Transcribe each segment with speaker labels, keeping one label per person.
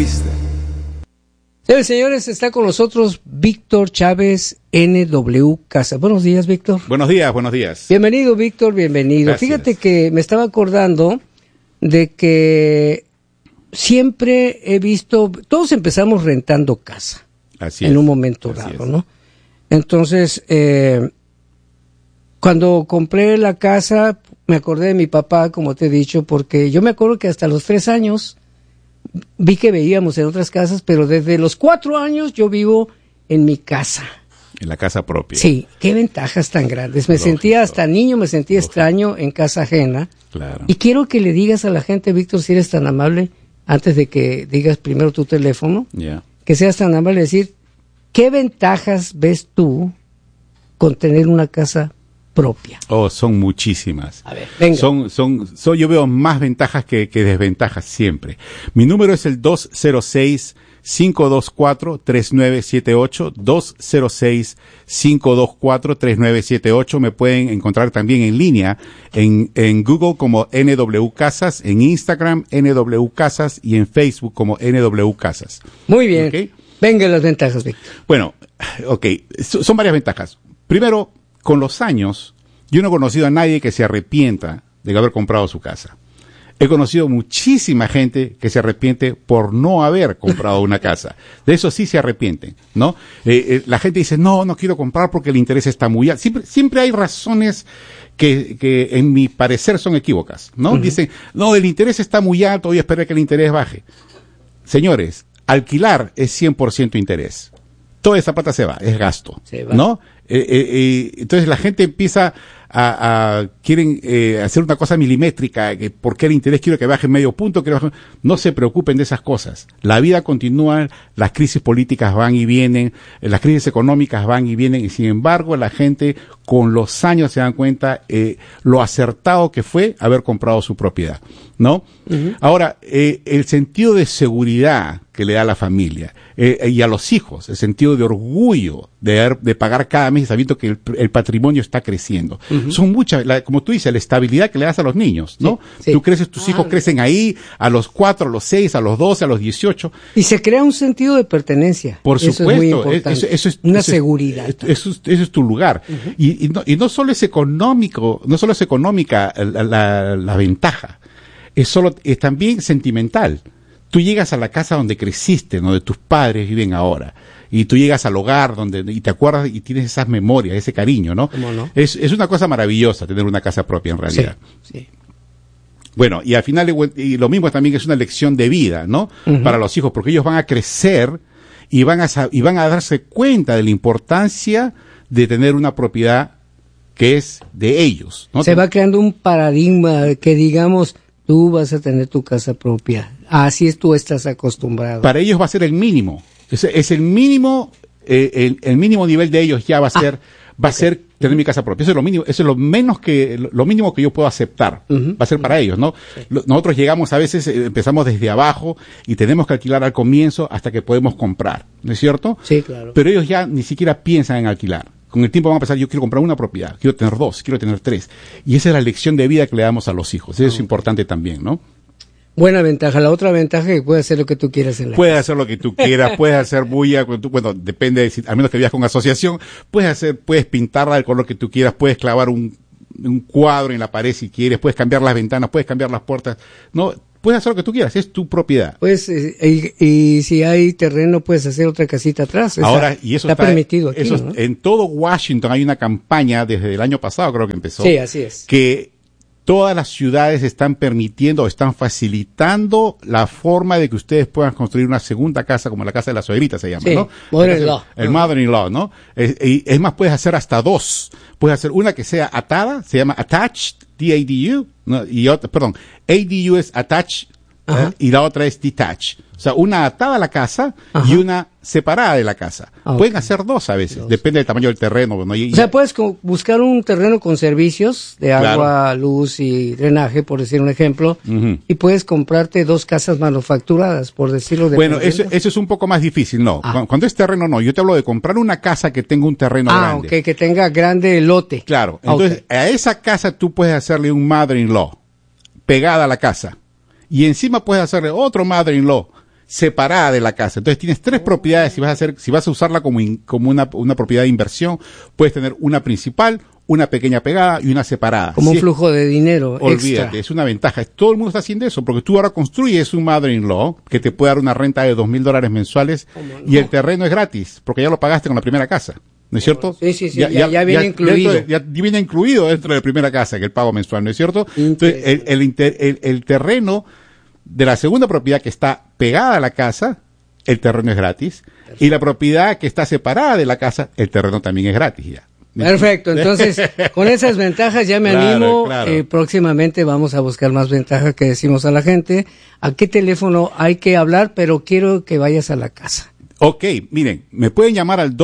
Speaker 1: fuiste.
Speaker 2: Señores, está con nosotros Víctor Chávez, NW Casa. Buenos días, Víctor.
Speaker 3: Buenos días.
Speaker 2: Bienvenido, Víctor, bienvenido.
Speaker 3: Gracias.
Speaker 2: Fíjate que me estaba acordando de que siempre he visto, todos empezamos rentando casa.
Speaker 3: Así
Speaker 2: en
Speaker 3: es.
Speaker 2: un momento
Speaker 3: Así
Speaker 2: dado,
Speaker 3: es.
Speaker 2: ¿no? Entonces, cuando compré la casa, me acordé de mi papá, como te he dicho, porque yo me acuerdo que hasta los 3 años vi que veíamos en otras casas, pero desde los 4 años yo vivo en mi casa.
Speaker 3: En la casa propia.
Speaker 2: Sí, qué ventajas tan grandes. Me
Speaker 3: Lógico.
Speaker 2: sentía, hasta niño me sentía
Speaker 3: Lógico.
Speaker 2: extraño en casa ajena.
Speaker 3: Claro.
Speaker 2: Y quiero que le digas a la gente, Víctor, si eres tan amable, antes de que digas primero tu teléfono,
Speaker 3: Ya.
Speaker 2: que seas tan amable de decir, ¿qué ventajas ves tú con tener una casa propia?
Speaker 3: Oh, son muchísimas.
Speaker 2: A ver, venga.
Speaker 3: Yo veo más ventajas que desventajas siempre. Mi número es el 206-524-3978, 206-524-3978. Me pueden encontrar también en línea en Google como NW Casas, en Instagram NW Casas y en Facebook como NW Casas.
Speaker 2: Muy bien.
Speaker 3: Ok.
Speaker 2: Venga las ventajas, Víctor.
Speaker 3: Bueno, ok, son varias ventajas. Primero, con los años, yo no he conocido a nadie que se arrepienta de haber comprado su casa. He conocido muchísima gente que se arrepiente por no haber comprado una casa. De eso sí se arrepienten, ¿no? La gente dice, no quiero comprar porque el interés está muy alto. Siempre hay razones que en mi parecer son equívocas, ¿no? Dicen, no, el interés está muy alto, voy a esperar que el interés baje. Señores, alquilar es 100% interés. Toda esa plata se va, es gasto,
Speaker 2: Se va.
Speaker 3: ¿no? Entonces la gente empieza quieren hacer una cosa milimétrica, que por qué el interés quiero que baje medio punto, no se preocupen de esas cosas. La vida continúa, las crisis políticas van y vienen, las crisis económicas van y vienen, y sin embargo la gente con los años se dan cuenta lo acertado que fue haber comprado su propiedad, ¿no? Uh-huh. Ahora, el sentido de seguridad que le da a la familia y a los hijos, el sentido de orgullo de pagar cada mes sabiendo que el patrimonio está creciendo. Uh-huh. Son muchas, como tú dices, la estabilidad que le das a los niños, ¿no? Sí, sí. Tú creces, tus hijos crecen ahí a los 4, a los 6, a los 12, a los 18.
Speaker 2: Y se crea un sentido de pertenencia.
Speaker 3: Por
Speaker 2: eso
Speaker 3: supuesto.
Speaker 2: Es muy importante.
Speaker 3: Eso es
Speaker 2: una seguridad.
Speaker 3: Eso es tu lugar. Uh-huh. Y no solo es económico, no solo es económica la ventaja, es también sentimental. Tú llegas a la casa donde creciste, donde tus padres viven ahora, y tú llegas al hogar y te acuerdas y tienes esas memorias, ese cariño, ¿no?
Speaker 2: ¿Cómo no?
Speaker 3: Es una cosa maravillosa tener una casa propia en realidad.
Speaker 2: Sí, sí.
Speaker 3: Bueno, y al final, y lo mismo también es una lección de vida, ¿no? Uh-huh. Para los hijos, porque ellos van a crecer y van a darse cuenta de la importancia de tener una propiedad que es de ellos, ¿no?
Speaker 2: Se va creando un paradigma que, digamos, tú vas a tener tu casa propia. Así tú estás acostumbrado.
Speaker 3: Para ellos va a ser el mínimo. Es el mínimo, el mínimo nivel de ellos ya va a ser tener mi casa propia. Eso es lo mínimo, eso es lo mínimo que yo puedo aceptar. Uh-huh. Va a ser para ellos, ¿no? Sí. Nosotros llegamos a veces, empezamos desde abajo y tenemos que alquilar al comienzo hasta que podemos comprar, ¿no es cierto?
Speaker 2: Sí, claro.
Speaker 3: Pero ellos ya ni siquiera piensan en alquilar. Con el tiempo van a pensar, yo quiero comprar una propiedad, quiero tener 2, quiero tener 3. Y esa es la lección de vida que le damos a los hijos. Eso es importante también, ¿no?
Speaker 2: Buena ventaja. La otra ventaja es que puedes hacer lo que tú quieras en la
Speaker 3: Puedes hacer lo que tú quieras, puedes hacer bulla, bueno, depende, al menos que vivas con asociación, puedes pintarla del color que tú quieras, puedes clavar un cuadro en la pared si quieres, puedes cambiar las ventanas, puedes cambiar las puertas, no, puedes hacer lo que tú quieras, es tu propiedad.
Speaker 2: Pues, y si hay terreno, puedes hacer otra casita atrás.
Speaker 3: Ahora, y eso
Speaker 2: está permitido aquí,
Speaker 3: eso,
Speaker 2: ¿no?
Speaker 3: En todo Washington hay una campaña desde el año pasado, creo que empezó.
Speaker 2: Sí, así es.
Speaker 3: Que todas las ciudades están permitiendo o están facilitando la forma de que ustedes puedan construir una segunda casa, como la casa de la suegrita se llama,
Speaker 2: sí,
Speaker 3: ¿no?
Speaker 2: Mother-in-law.
Speaker 3: El mother-in-law, ¿no? Es más, puedes hacer hasta 2. Puedes hacer una que sea atada, se llama attached, D-A-D-U, ¿no? Y otra, perdón, A-D-U es attached, y la otra es detached. O sea, una atada a la casa y una separada de la casa. Okay. Pueden hacer 2 a veces, depende del tamaño del terreno. ¿No?
Speaker 2: O sea, puedes buscar un terreno con servicios de agua, claro, luz y drenaje, por decir un ejemplo, uh-huh, y puedes comprarte 2 casas manufacturadas, por decirlo de
Speaker 3: Bueno, eso es un poco más difícil, ¿no? Cuando es terreno, no. Yo te hablo de comprar una casa que tenga un terreno grande.
Speaker 2: Ok, que tenga grande lote.
Speaker 3: Claro. Entonces, a esa casa tú puedes hacerle un mother-in-law pegada a la casa. Y encima puedes hacerle otro mother-in-law separada de la casa. Entonces tienes 3 propiedades. Si vas a usarla como una propiedad de inversión, puedes tener una principal, una pequeña pegada y una separada.
Speaker 2: Como un flujo de dinero
Speaker 3: olvídate,
Speaker 2: extra.
Speaker 3: Es una ventaja. Todo el mundo está haciendo eso, porque tú ahora construyes un mother-in-law que te puede dar una renta de $2,000 mensuales y el terreno es gratis, porque ya lo pagaste con la primera casa. ¿No es cierto?
Speaker 2: Sí, ya viene incluido.
Speaker 3: Ya viene incluido dentro de la primera casa, que el pago mensual, ¿no es cierto? Entonces, el terreno de la segunda propiedad que está pegada a la casa, el terreno es gratis. Perfecto. Y la propiedad que está separada de la casa, el terreno también es gratis ya.
Speaker 2: Perfecto, entonces con esas ventajas ya me animo. Próximamente vamos a buscar más ventajas que decimos a la gente. ¿A qué teléfono hay que hablar? Pero quiero que vayas a la casa.
Speaker 3: Ok, miren, me pueden llamar al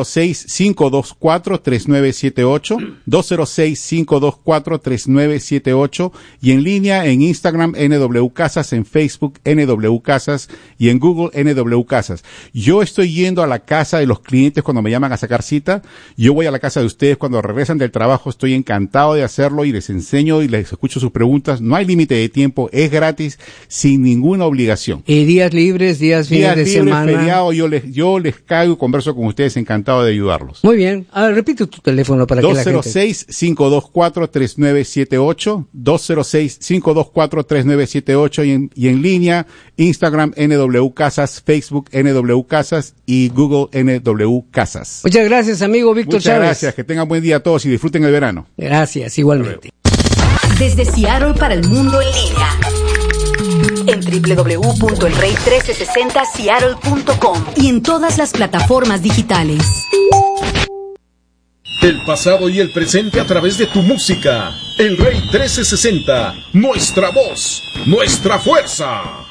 Speaker 3: 206-524-3978, 206-524-3978 y en línea en Instagram NW Casas, en Facebook NW Casas y en Google NW Casas. Yo estoy yendo a la casa de los clientes cuando me llaman a sacar cita, yo voy a la casa de ustedes cuando regresan del trabajo, estoy encantado de hacerlo y les enseño y les escucho sus preguntas, no hay límite de tiempo, es gratis, sin ninguna obligación.
Speaker 2: ¿Y días libres, días fines de semana?
Speaker 3: Feriado, yo les caigo y converso con ustedes, encantado de ayudarlos.
Speaker 2: Muy bien. Repite tu teléfono para que la gente...
Speaker 3: 206-524-3978, 206-524-3978 y en línea, Instagram NW Casas, Facebook NW Casas y Google NW Casas.
Speaker 2: Muchas gracias, amigo Víctor Chávez.
Speaker 3: Muchas gracias, que tengan buen día a todos y disfruten el verano.
Speaker 2: Gracias, igualmente.
Speaker 1: Desde Seattle para el mundo en línea. En www.elrey1360seattle.com y en todas las plataformas digitales.
Speaker 4: El pasado y el presente a través de tu música. El Rey 1360, nuestra voz, nuestra fuerza.